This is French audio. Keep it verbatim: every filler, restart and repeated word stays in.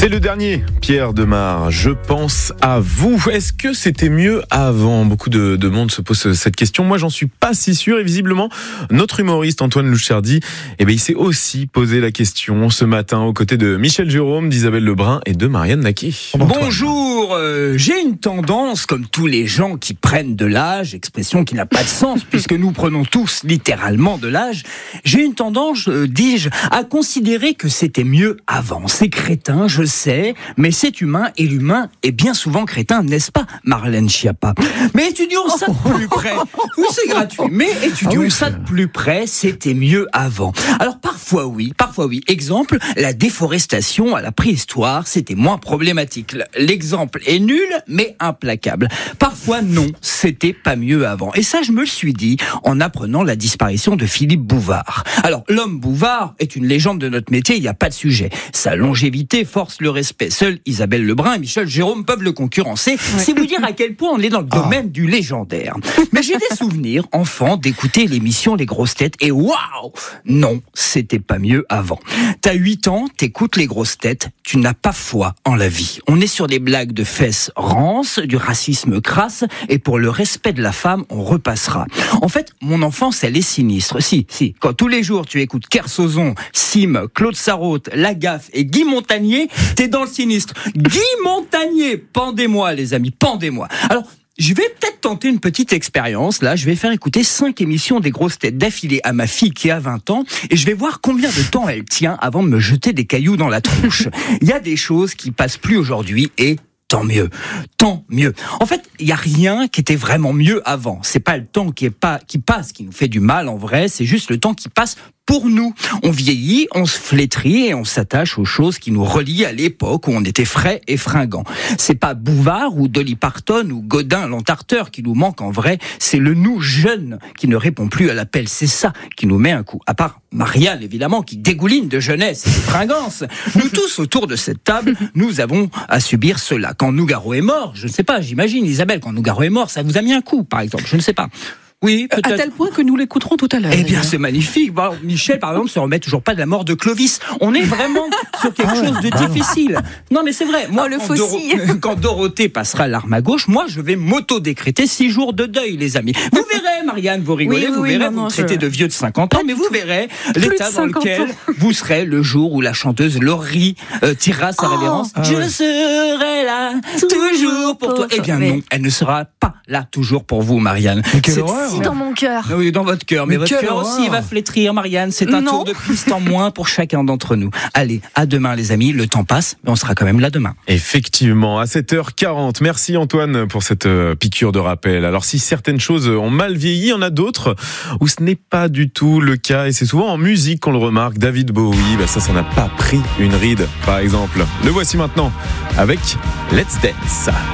C'est le dernier, Pierre Demar, je pense à vous. Est-ce que c'était mieux avant ? Beaucoup de, de monde se pose cette question. Moi, j'en suis pas si sûr. Et visiblement, notre humoriste Antoine Louchardy, eh ben, il s'est aussi posé la question ce matin aux côtés de Michel Jérôme, d'Isabelle Lebrun et de Marianne Naquet. Bonjour, euh, j'ai une tendance, comme tous les gens qui prennent de l'âge, expression qui n'a pas de sens puisque nous prenons tous littéralement de l'âge, j'ai une tendance, euh, dis-je, à considérer que c'était mieux avant. C'est crétin, je sais, mais c'est humain et l'humain est bien souvent crétin, n'est-ce pas, Marlène Schiappa ? Mais étudions ça de plus près. Oui, c'est gratuit, mais étudions ah oui, ça de plus près, c'était mieux avant. Alors parfois oui, parfois oui. Exemple, la déforestation à la préhistoire, c'était moins problématique. L'exemple est nul, mais implacable. Parfois non, c'était pas mieux avant. Et ça, je me le suis dit en apprenant la disparition de Philippe Bouvard. Alors, l'homme Bouvard est une légende de notre métier, il n'y a pas de sujet. Sa longévité force le respect. Seuls Isabelle Lebrun et Michel Jérôme peuvent le concurrencer. Ouais. C'est vous dire à quel point on est dans le domaine ah. du légendaire. Mais j'ai des souvenirs, enfant, d'écouter l'émission Les Grosses Têtes et waouh, non, c'était pas mieux avant. T'as huit ans, t'écoutes Les Grosses Têtes, tu n'as pas foi en la vie. On est sur des blagues de fesses rances, du racisme crasse, et pour le respect de la femme, on repassera. En fait, mon enfance, elle est sinistre. Si, si, quand tous les jours tu écoutes Kersozon, Sim, Claude Sarraute, Lagaffe et Guy Montagnier, t'es dans le sinistre. Guy Montagnier, pendez-moi les amis, pendez-moi. Alors, je vais peut-être tenter une petite expérience. Là, je vais faire écouter cinq émissions des Grosses Têtes d'affilée à ma fille qui a vingt ans et je vais voir combien de temps elle tient avant de me jeter des cailloux dans la tronche. Il y a des choses qui passent plus aujourd'hui et tant mieux, tant mieux. En fait, il y a rien qui était vraiment mieux avant. C'est pas le temps qui est pas qui passe qui nous fait du mal en vrai, c'est juste le temps qui passe pour nous. On vieillit, on se flétrit et on s'attache aux choses qui nous relient à l'époque où on était frais et fringants. C'est pas Bouvard ou Dolly Parton ou Godin l'entarteur qui nous manque en vrai, c'est le nous jeune qui ne répond plus à l'appel. C'est ça qui nous met un coup. À part Marianne, évidemment, qui dégouline de jeunesse et de fringance. Nous tous autour de cette table, nous avons à subir cela. Quand Nougaro est mort, je ne sais pas, j'imagine, Isabelle, quand Nougaro est mort, ça vous a mis un coup, par exemple, je ne sais pas. Oui, peut-être. À tel point que nous l'écouterons tout à l'heure. Eh bien, c'est magnifique. Bon, Michel, par exemple, se remet toujours pas de la mort de Clovis. On est vraiment sur quelque chose de difficile. Non, mais c'est vrai. Moi, oh, le quand, Doro- quand Dorothée passera l'arme à gauche, moi, je vais m'auto-décréter six jours de deuil, les amis. Vous verrez, Marianne, vous rigolez, oui, vous oui, verrez, non, vous non, me traitez je... de vieux de cinquante ans, mais vous verrez l'état dans lequel ans. vous serez le jour où la chanteuse Laurie euh, tirera sa oh, révérence. Ah, je ouais. serai là, toujours pour toi. Eh bien, mais... non, elle ne sera pas là, toujours pour vous, Marianne. C'est si dans mon cœur. Oui, dans votre cœur, mais, mais votre cœur aussi va flétrir, Marianne. C'est un non. tour de piste en moins pour chacun d'entre nous. Allez, à demain les amis, le temps passe, mais on sera quand même là demain. Effectivement, à sept heures quarante. Merci Antoine pour cette piqûre de rappel. Alors si certaines choses ont mal vieilli, il y en a d'autres où ce n'est pas du tout le cas. Et c'est souvent en musique qu'on le remarque. David Bowie, bah ça, ça n'a pas pris une ride, par exemple. Le voici maintenant avec Let's Dance.